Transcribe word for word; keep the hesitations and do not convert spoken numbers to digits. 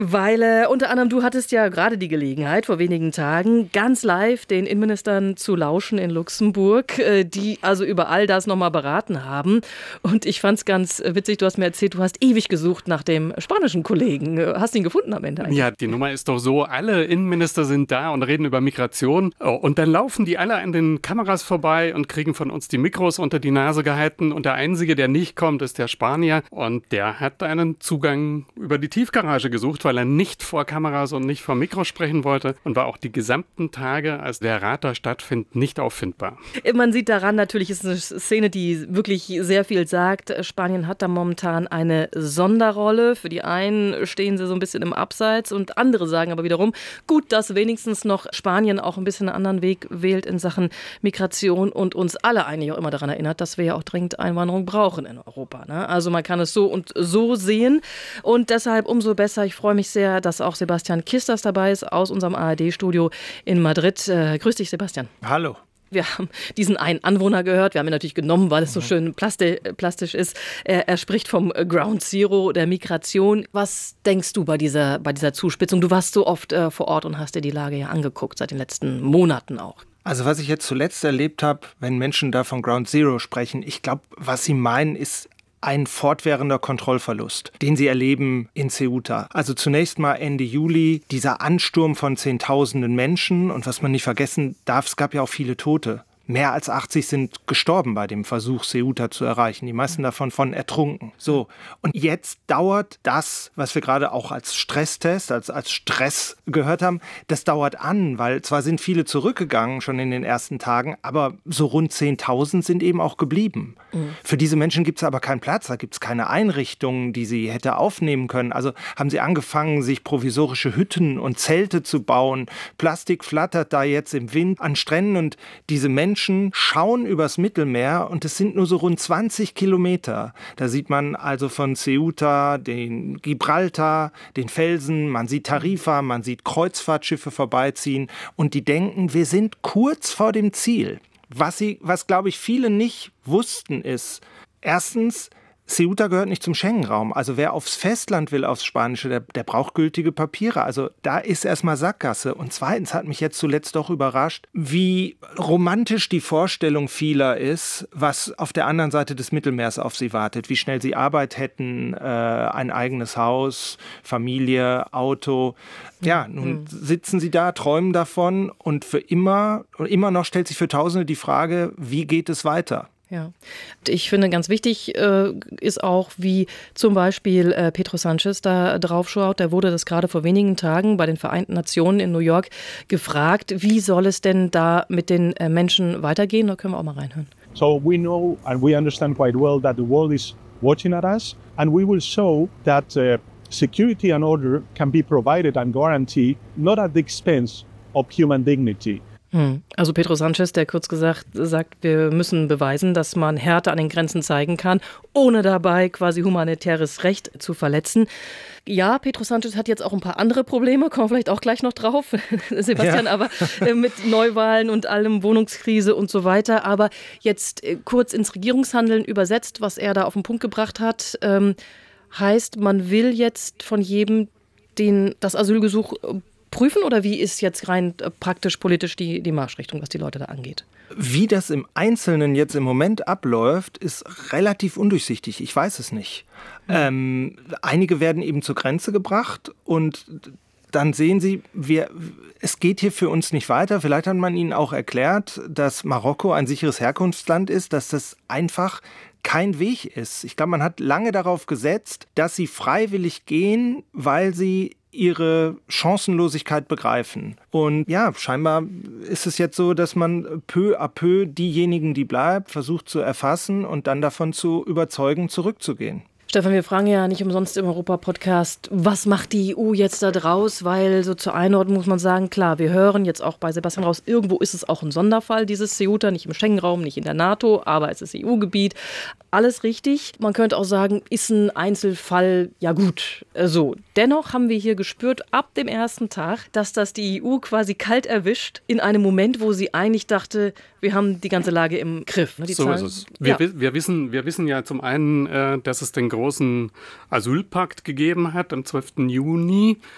Weil äh, unter anderem du hattest ja gerade die Gelegenheit, vor wenigen Tagen ganz live den Innenministern zu lauschen in Luxemburg, äh, die also über all das nochmal beraten haben. Und ich fand es ganz witzig, du hast mir erzählt, du hast ewig gesucht nach dem spanischen Kollegen. Hast ihn gefunden am Ende eigentlich? Ja, die Nummer ist doch so, alle Innenminister sind da und reden über Migration. Und dann laufen die alle an den Kameras vorbei und kriegen von uns die Mikros unter die Nase gehalten. Und der Einzige, der nicht kommt, ist der Spanier. Und der hat einen Zugang über die Tiefgarage gesucht, weil er nicht vor Kameras und nicht vor Mikros sprechen wollte und war auch die gesamten Tage, als der Rat da stattfindet, nicht auffindbar. Man sieht daran, natürlich ist eine Szene, die wirklich sehr viel sagt. Spanien hat da momentan eine Sonderrolle. Für die einen stehen sie so ein bisschen im Abseits und andere sagen aber wiederum, gut, dass wenigstens noch Spanien auch ein bisschen einen anderen Weg wählt in Sachen Migration und uns alle eigentlich auch immer daran erinnert, dass wir ja auch dringend Einwanderung brauchen in Europa. Ne? Also man kann es so und so sehen und deshalb umso besser. Ich freue mich sehr, dass auch Sebastian Kisters dabei ist aus unserem A R D-Studio in Madrid. Äh, grüß dich, Sebastian. Hallo. Wir haben diesen einen Anwohner gehört. Wir haben ihn natürlich genommen, weil es so schön plasti- plastisch ist. Er, er spricht vom Ground Zero der Migration. Was denkst du bei dieser, bei dieser Zuspitzung? Du warst so oft äh, vor Ort und hast dir die Lage ja angeguckt, seit den letzten Monaten auch. Also was ich jetzt zuletzt erlebt habe, wenn Menschen da von Ground Zero sprechen, ich glaube, was sie meinen, ist ein fortwährender Kontrollverlust, den sie erleben in Ceuta. Also zunächst mal Ende Juli, dieser Ansturm von Zehntausenden Menschen. Und was man nicht vergessen darf, es gab ja auch viele Tote. Mehr als achtzig sind gestorben bei dem Versuch, Ceuta zu erreichen. Die meisten davon von ertrunken. So. Und jetzt dauert das, was wir gerade auch als Stresstest, als, als Stress gehört haben, das dauert an, weil zwar sind viele zurückgegangen schon in den ersten Tagen, aber so rund zehntausend sind eben auch geblieben. Mhm. Für diese Menschen gibt es aber keinen Platz, da gibt es keine Einrichtungen, die sie hätte aufnehmen können. Also haben sie angefangen, sich provisorische Hütten und Zelte zu bauen. Plastik flattert da jetzt im Wind an Stränden und diese Menschen schauen übers Mittelmeer und es sind nur so rund zwanzig Kilometer. Da sieht man also von Ceuta den Gibraltar, den Felsen, man sieht Tarifa, man sieht Kreuzfahrtschiffe vorbeiziehen und die denken, wir sind kurz vor dem Ziel. Was sie, was glaube ich viele nicht wussten ist, erstens, Ceuta gehört nicht zum Schengen-Raum. Also wer aufs Festland will, aufs Spanische, der, der braucht gültige Papiere. Also da ist erstmal Sackgasse. Und zweitens hat mich jetzt zuletzt doch überrascht, wie romantisch die Vorstellung vieler ist, was auf der anderen Seite des Mittelmeers auf sie wartet. Wie schnell sie Arbeit hätten, äh, ein eigenes Haus, Familie, Auto. Ja, nun mhm. sitzen sie da, träumen davon und für immer, und immer noch stellt sich für Tausende die Frage, wie geht es weiter? Ja, ich finde ganz wichtig äh, ist auch, wie zum Beispiel äh, Pedro Sanchez da drauf schaut. Der wurde das gerade vor wenigen Tagen bei den Vereinten Nationen in New York gefragt, wie soll es denn da mit den äh, Menschen weitergehen? Da können wir auch mal reinhören. So we know and we understand quite well that the world is watching at us and we will show that uh, security and order can be provided and guaranteed not at the expense of human dignity. Also Pedro Sanchez, der kurz gesagt sagt, wir müssen beweisen, dass man Härte an den Grenzen zeigen kann, ohne dabei quasi humanitäres Recht zu verletzen. Ja, Pedro Sanchez hat jetzt auch ein paar andere Probleme, kommen wir vielleicht auch gleich noch drauf, Sebastian, ja. aber äh, mit Neuwahlen und allem, Wohnungskrise und so weiter. Aber jetzt äh, kurz ins Regierungshandeln übersetzt, was er da auf den Punkt gebracht hat, ähm, heißt, man will jetzt von jedem den, das Asylgesuch prüfen oder wie ist jetzt rein praktisch politisch die, die Marschrichtung, was die Leute da angeht? Wie das im Einzelnen jetzt im Moment abläuft, ist relativ undurchsichtig. Ich weiß es nicht. Mhm. Ähm, einige werden eben zur Grenze gebracht und dann sehen Sie, wir, es geht hier für uns nicht weiter. Vielleicht hat man Ihnen auch erklärt, dass Marokko ein sicheres Herkunftsland ist, dass das einfach kein Weg ist. Ich glaube, man hat lange darauf gesetzt, dass sie freiwillig gehen, weil sie ihre Chancenlosigkeit begreifen. Und ja, scheinbar ist es jetzt so, dass man peu à peu diejenigen, die bleiben, versucht zu erfassen und dann davon zu überzeugen, zurückzugehen. Stefan, wir fragen ja nicht umsonst im Europa-Podcast, was macht die E U jetzt da draus? Weil so zur Einordnung muss man sagen, klar, wir hören jetzt auch bei Sebastian raus, irgendwo ist es auch ein Sonderfall, dieses Ceuta, nicht im Schengen-Raum, nicht in der NATO, aber es ist E U-Gebiet. Alles richtig. Man könnte auch sagen, ist ein Einzelfall, ja gut, so. Dennoch haben wir hier gespürt, ab dem ersten Tag, dass das die E U quasi kalt erwischt, in einem Moment, wo sie eigentlich dachte, wir haben die ganze Lage im Griff. Die so Zahlen, ist es. Wir, ja. wir, wissen, wir wissen ja zum einen, äh, dass es den großen Asylpakt gegeben hat am zwölften Juni.